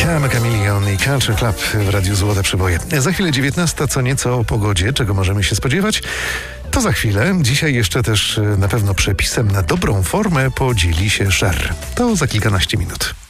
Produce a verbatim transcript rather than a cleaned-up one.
Cam Chameleon i Culture Club w Radiu Złote Przeboje. Za chwilę dziewiętnasta, co nieco o pogodzie, czego możemy się spodziewać. To za chwilę. Dzisiaj jeszcze też na pewno przepisem na dobrą formę podzieli się Sher. To za kilkanaście minut.